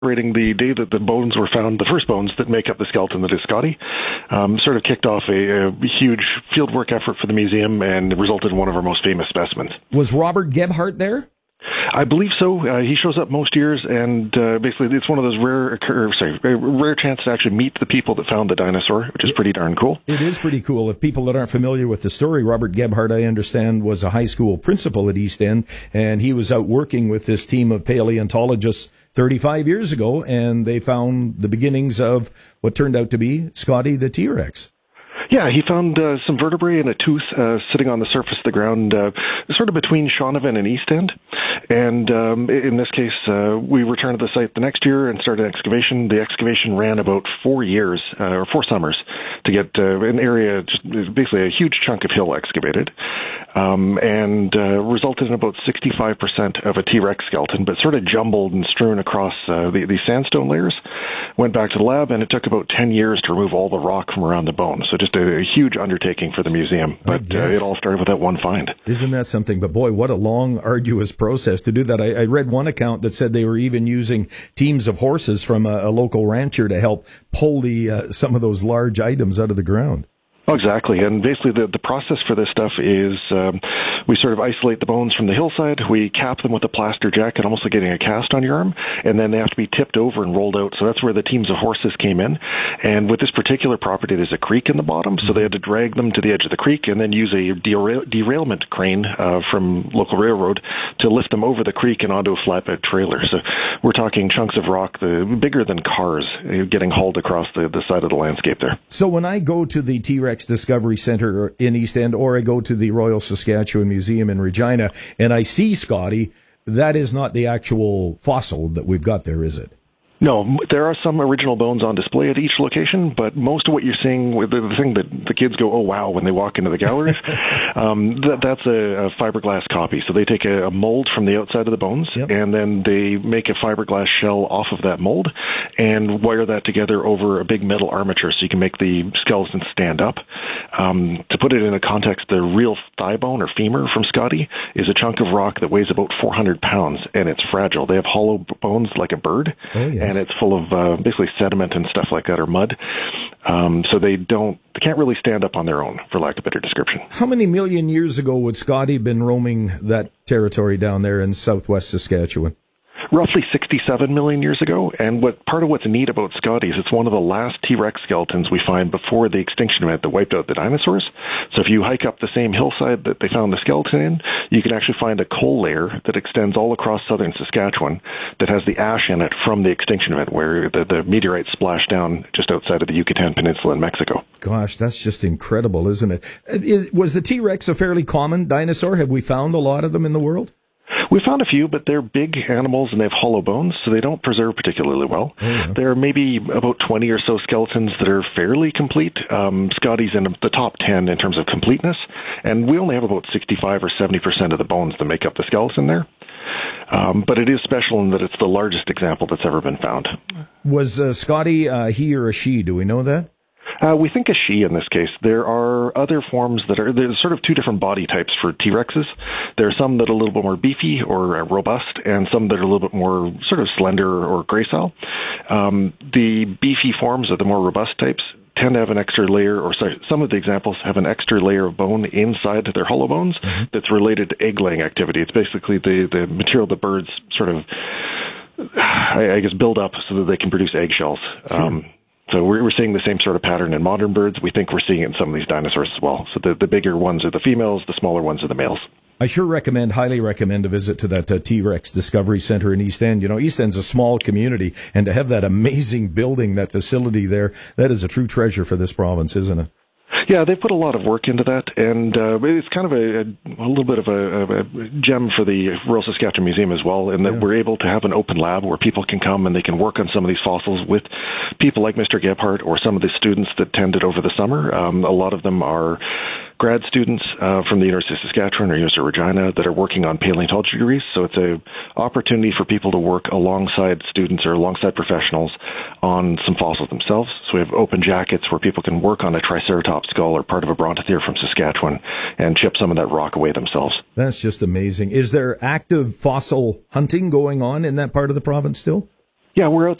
celebrating the day that the bones were found, the first bones that make up the skeleton that is Scotty, sort of kicked off a huge fieldwork effort for the museum and resulted in one of our most famous specimens. Was Robert Gebhardt there? I believe so. He shows up most years, and basically it's one of those rare chances to actually meet the people that found the dinosaur, which is pretty darn cool. It is pretty cool. If people that aren't familiar with the story, Robert Gebhardt, I understand, was a high school principal at East End, and he was out working with this team of paleontologists 35 years ago, and they found the beginnings of what turned out to be Scotty the T-Rex. Yeah, he found some vertebrae and a tooth sitting on the surface of the ground, sort of between Shaunavon and East End. And in this case, we returned to the site the next year and started excavation. The excavation ran about 4 years, or 4 summers, to get an area, just basically a huge chunk of hill excavated, and resulted in about 65% of a T-Rex skeleton, but sort of jumbled and strewn across the sandstone layers. Went back to the lab, and it took about 10 years to remove all the rock from around the bone. So just a huge undertaking for the museum, but it all started with that one find. Isn't that something? But boy, what a long, arduous process to do that. I read one account that said they were even using teams of horses from a local rancher to help pull some of those large items out of the ground. Oh, exactly. And basically the process for this stuff is we sort of isolate the bones from the hillside. We cap them with a plaster jacket, almost like getting a cast on your arm, and then they have to be tipped over and rolled out. So that's where the teams of horses came in. And with this particular property, there's a creek in the bottom, so they had to drag them to the edge of the creek and then use a derailment crane from local railroad to lift them over the creek and onto a flatbed trailer. So we're talking chunks of rock bigger than cars getting hauled across the side of the landscape there. So when I go to the T-Rex Discovery Center in East End, or I go to the Royal Saskatchewan Museum in Regina, and I see Scotty, that is not the actual fossil that we've got there, is it? No, there are some original bones on display at each location, but most of what you're seeing, the thing that the kids go, oh, wow, when they walk into the galleries, that's a fiberglass copy. So they take a mold from the outside of the bones, and then they make a fiberglass shell off of that mold and wire that together over a big metal armature so you can make the skeleton stand up. To put it in a context, the real thigh bone or femur from Scotty is a chunk of rock that weighs about 400 pounds, and it's fragile. They have hollow bones like a bird. Oh, yes. And it's full of basically sediment and stuff like that, or mud. So they can't really stand up on their own, for lack of a better description. How many million years ago would Scotty been roaming that territory down there in southwest Saskatchewan? Roughly 67 million years ago, and part of what's neat about Scotty is it's one of the last T-Rex skeletons we find before the extinction event that wiped out the dinosaurs. So if you hike up the same hillside that they found the skeleton in, you can actually find a coal layer that extends all across southern Saskatchewan that has the ash in it from the extinction event where the meteorite splashed down just outside of the Yucatan Peninsula in Mexico. Gosh, that's just incredible, isn't it? Was the T-Rex a fairly common dinosaur? Have we found a lot of them in the world? We found a few, but they're big animals and they have hollow bones, so they don't preserve particularly well. Oh, yeah. There are maybe about 20 or so skeletons that are fairly complete. Scotty's in the top 10 in terms of completeness, and we only have about 65 or 70% of the bones that make up the skeleton there. But it is special in that it's the largest example that's ever been found. Was Scotty he or a she? Do we know that? We think a she in this case. There are other forms there's sort of two different body types for T-Rexes. There are some that are a little bit more beefy or robust, and some that are a little bit more sort of slender or gracile. The beefy forms, or the more robust types, tend to have an extra layer, some of the examples have an extra layer of bone inside their hollow bones that's related to egg-laying activity. It's basically the material the birds sort of, I guess, build up so that they can produce eggshells. Sure. So we're seeing the same sort of pattern in modern birds. We think we're seeing it in some of these dinosaurs as well. So the bigger ones are the females, the smaller ones are the males. I sure highly recommend a visit to that T-Rex Discovery Center in East End. You know, East End's a small community, and to have that amazing building, that facility there, that is a true treasure for this province, isn't it? Yeah, they put a lot of work into that, and it's kind of a little bit of a gem for the Royal Saskatchewan Museum as well, in that we're able to have an open lab where people can come and they can work on some of these fossils with people like Mr. Gebhardt or some of the students that tended over the summer. A lot of them are grad students from the University of Saskatchewan or University of Regina that are working on paleontology degrees. So it's an opportunity for people to work alongside students or alongside professionals on some fossils themselves. So we have open jackets where people can work on a Triceratops skull or part of a Brontothera from Saskatchewan and chip some of that rock away themselves. That's just amazing. Is there active fossil hunting going on in that part of the province still? Yeah, we're out